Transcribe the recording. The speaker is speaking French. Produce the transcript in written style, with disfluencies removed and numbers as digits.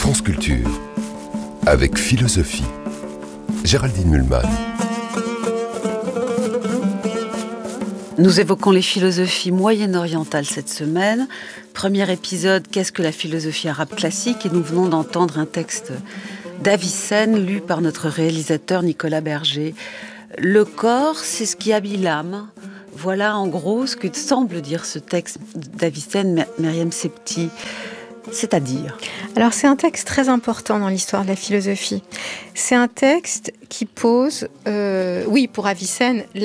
France Culture, avec philosophie. Géraldine Mühlmann. Nous évoquons les philosophies moyen-orientales cette semaine. Premier épisode, qu'est-ce que la philosophie arabe classique ? Et nous venons d'entendre un texte d'Avicenne lu par notre réalisateur Nicolas Berger. Le corps, c'est ce qui habille l'âme. Voilà en gros ce que semble dire ce texte d'Avicenne, Myriam Septi. C'est-à-dire ? Alors c'est un texte très important dans l'histoire de la philosophie. C'est un texte qui pose, pour Avicenne,